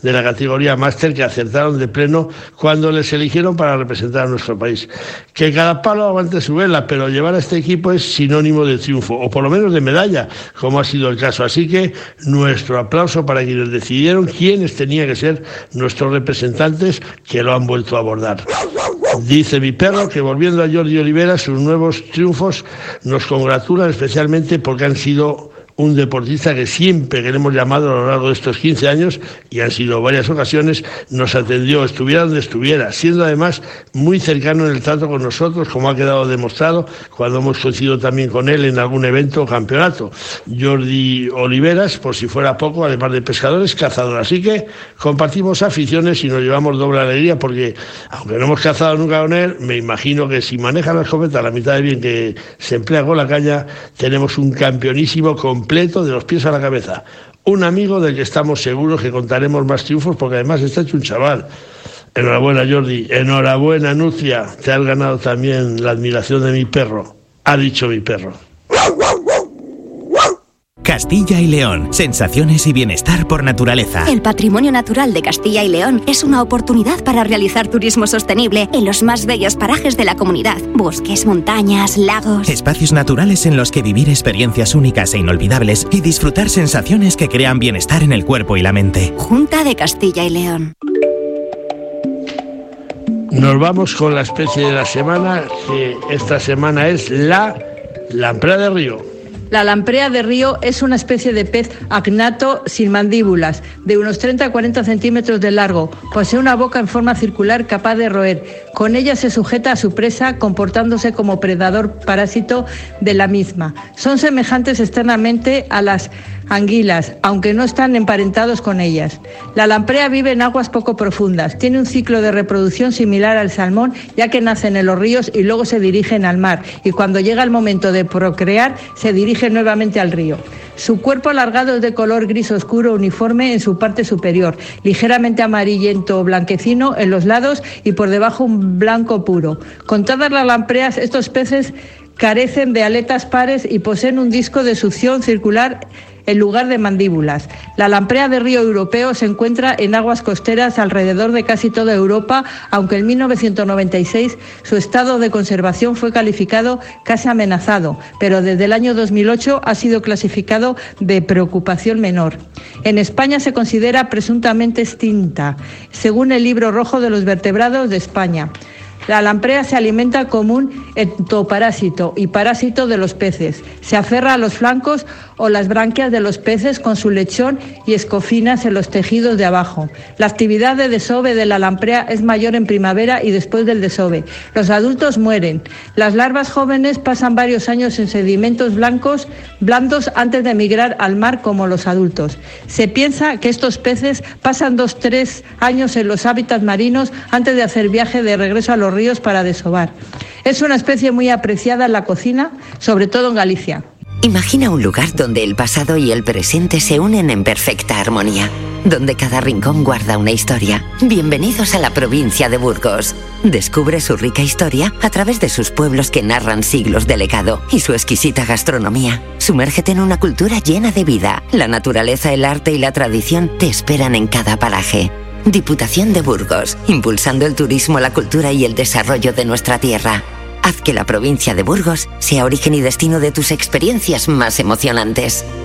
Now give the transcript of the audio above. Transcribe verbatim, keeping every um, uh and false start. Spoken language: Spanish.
de la categoría máster que acertaron de pleno cuando les eligieron para representar a nuestro país. Que cada palo aguante su vela, pero llevar a este equipo es sinónimo de triunfo, o por lo menos de medalla, como ha sido el caso. Así que nuestro aplauso para quienes decidieron quiénes tenían que ser nuestros representantes, que lo han vuelto a abordar. Dice mi perro que, volviendo a Jordi Olivera, sus nuevos triunfos nos congratulan especialmente porque han sido un deportista que siempre que le hemos llamado a lo largo de estos quince años, y han sido varias ocasiones, nos atendió, estuviera donde estuviera, siendo además muy cercano en el trato con nosotros, como ha quedado demostrado cuando hemos coincidido también con él en algún evento o campeonato. Jordi Oliveras, por si fuera poco, además de pescador, es cazador, así que compartimos aficiones y nos llevamos doble alegría, porque aunque no hemos cazado nunca con él, me imagino que si maneja la escopeta a la mitad de bien que se emplea con la caña, tenemos un campeonísimo con completo de los pies a la cabeza. Un amigo del que estamos seguros que contaremos más triunfos, porque además está hecho un chaval. Enhorabuena, Jordi. Enhorabuena, Nucia. Te has ganado también la admiración de mi perro. Ha dicho mi perro. Castilla y León. Sensaciones y bienestar por naturaleza. El patrimonio natural de Castilla y León es una oportunidad para realizar turismo sostenible en los más bellos parajes de la comunidad. Bosques, montañas, lagos. Espacios naturales en los que vivir experiencias únicas e inolvidables y disfrutar sensaciones que crean bienestar en el cuerpo y la mente. Junta de Castilla y León. Nos vamos con la especie de la semana, que esta semana es la lamprea de río. La lamprea de río es una especie de pez agnato sin mandíbulas, de unos treinta a cuarenta centímetros de largo. Posee una boca en forma circular capaz de roer. Con ella se sujeta a su presa, comportándose como predador parásito de la misma. Son semejantes externamente a las anguilas, aunque no están emparentados con ellas. La lamprea vive en aguas poco profundas. Tiene un ciclo de reproducción similar al salmón, ya que nacen en los ríos y luego se dirigen al mar, y cuando llega el momento de procrear, se dirige nuevamente al río. Su cuerpo alargado es de color gris oscuro uniforme en su parte superior, ligeramente amarillento o blanquecino en los lados y por debajo un blanco puro. Con todas las lampreas, estos peces carecen de aletas pares y poseen un disco de succión circular en lugar de mandíbulas. La lamprea de río europeo se encuentra en aguas costeras alrededor de casi toda Europa, aunque en mil novecientos noventa y seis su estado de conservación fue calificado casi amenazado, pero desde el año dos mil ocho ha sido clasificado de preocupación menor. En España se considera presuntamente extinta, según el Libro Rojo de los Vertebrados de España. La lamprea se alimenta como un ectoparásito y parásito de los peces. Se aferra a los flancos o las branquias de los peces con su lechón y escofinas en los tejidos de abajo. La actividad de desove de la lamprea es mayor en primavera y después del desove. Los adultos mueren. Las larvas jóvenes pasan varios años en sedimentos blancos, blandos antes de emigrar al mar como los adultos. Se piensa que estos peces pasan dos, tres años en los hábitats marinos antes de hacer viaje de regreso a los ríos para desovar. Es una especie muy apreciada en la cocina, sobre todo en Galicia. Imagina un lugar donde el pasado y el presente se unen en perfecta armonía, donde cada rincón guarda una historia. Bienvenidos a la provincia de Burgos. Descubre su rica historia a través de sus pueblos que narran siglos de legado y su exquisita gastronomía. Sumérgete en una cultura llena de vida. La naturaleza, el arte y la tradición te esperan en cada paraje. Diputación de Burgos, impulsando el turismo, la cultura y el desarrollo de nuestra tierra. Haz que la provincia de Burgos sea origen y destino de tus experiencias más emocionantes.